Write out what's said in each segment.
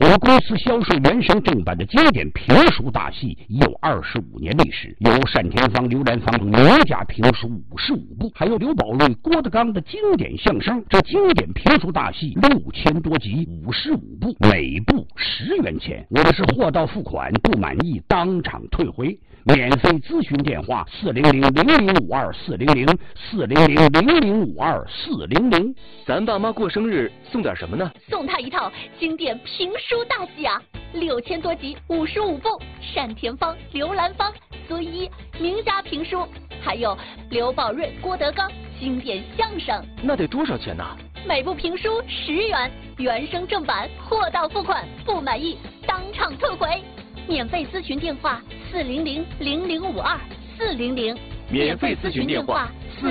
本公司销售原声正版的经典评书大戏已有25年历史，有单田芳、刘兰芳名家评书55部，还有刘宝瑞、郭德纲的经典相声。这经典评书大戏6000多集，55部，每部10元钱。我的是货到付款，不满意当场退回。免费咨询电话400-0052-400，400-0052-400。 咱爸妈过生日送点什么呢？ 送他一套经典评书大戏啊，6000多集，55部，单田芳、刘兰芳、孙一名家评书，还有刘宝瑞、郭德纲经典相声。 那得多少钱呢？ 每部评书10元，原声正版，货到付款，不满意当场退回。免费咨询电话400-0052-400， 免费咨询电话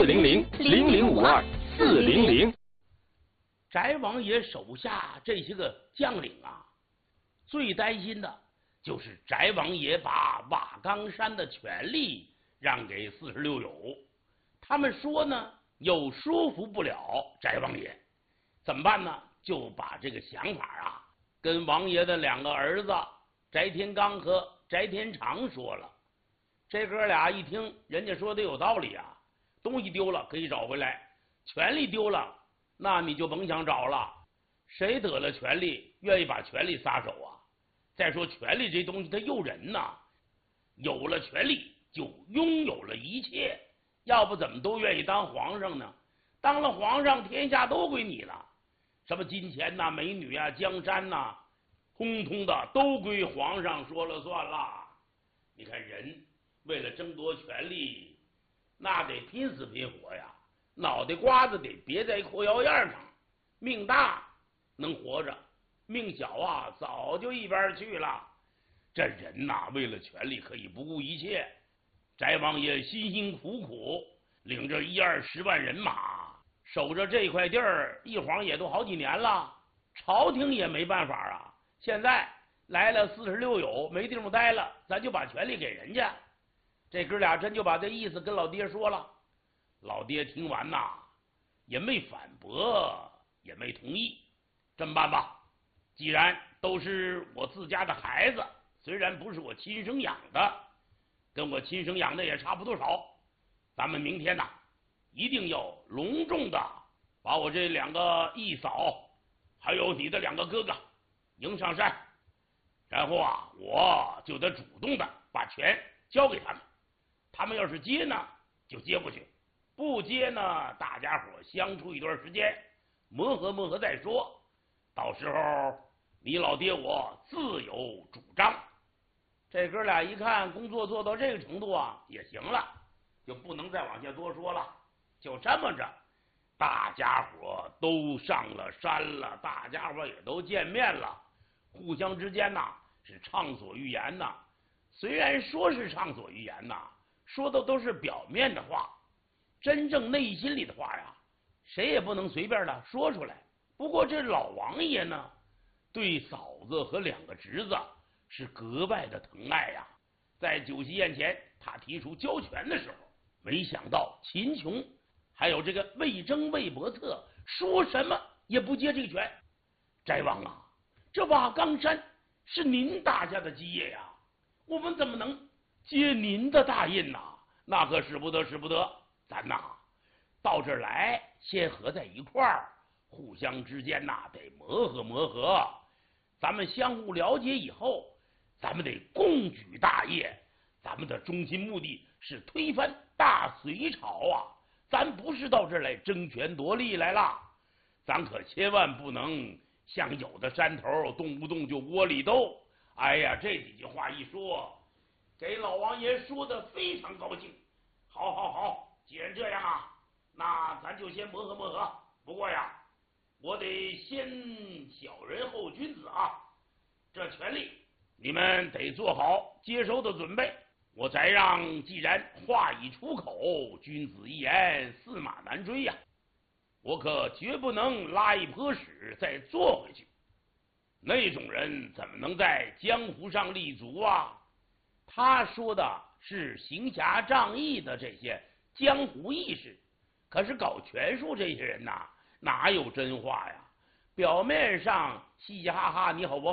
400-0052-400。 翟王爷手下这些个将领啊，最担心的就是翟王爷把瓦岗山的权力让给46友，他们说呢又说服不了翟王爷，怎么办呢？就把这个想法啊跟王爷的2个儿子翟天罡和翟天长说了。这哥俩一听，人家说的有道理啊，东西丢了可以找回来，权力丢了那你就甭想找了。谁得了权力愿意把权力撒手啊？再说权力这东西它诱人呐，有了权力就拥有了一切，要不怎么都愿意当皇上呢？当了皇上天下都归你了，什么金钱呐、美女啊、江山呐，通通的都归皇上说了算了。你看人为了争夺权力，那得拼死拼活呀，脑袋瓜子得别在裤腰眼上，命大能活着，命小啊早就一边去了。这人呐，为了权力可以不顾一切。翟王爷辛辛苦苦领着10-20万人马守着这块地儿，一晃也都好几年了，朝廷也没办法啊。现在来了46友没地方待了，咱就把权力给人家。这哥俩真就把这意思跟老爹说了，老爹听完呐也没反驳，也没同意。这么办吧，既然都是我自家的孩子，虽然不是我亲生养的，跟我亲生养的也差不多少，咱们明天呐一定要隆重的把我这2个义嫂还有你的2个哥哥迎上山，然后啊我就得主动的把权交给他们，他们要是接呢就接过去，不接呢大家伙相处一段时间，磨合磨合再说，到时候你老爹我自有主张。这哥俩一看工作做到这个程度啊也行了，就不能再往下多说了。就这么着，大家伙都上了山了，大家伙也都见面了，互相之间呐是畅所欲言呐。虽然说是畅所欲言呐，说的都是表面的话，真正内心里的话呀谁也不能随便的说出来。不过这老王爷呢对嫂子和2个侄子是格外的疼爱呀。在酒席宴前他提出交权的时候，没想到秦琼还有这个魏征、魏伯特说什么也不接这个权。翟王啊，这瓦岗山是您大家的基业呀，我们怎么能接您的大印呐？那可使不得，使不得。咱呐到这儿来先合在一块儿，互相之间呐得磨合磨合，咱们相互了解以后，咱们得共举大业。咱们的中心目的是推翻大隋朝啊，咱不是到这儿来争权夺利来了，咱可千万不能像有的山头动不动就窝里斗。哎呀，这几句话一说，给老王爷说的非常高兴。好好好，既然这样啊，那咱就先磨合磨合。不过呀，我得先小人后君子啊，这权力你们得做好接收的准备。我翟让既然话已出口，君子一言驷马难追呀，我可绝不能拉一泼屎再坐回去。那种人怎么能在江湖上立足啊？他说的是行侠仗义的这些江湖义士，可是搞权术这些人呐哪有真话呀？表面上嘻嘻哈哈你好我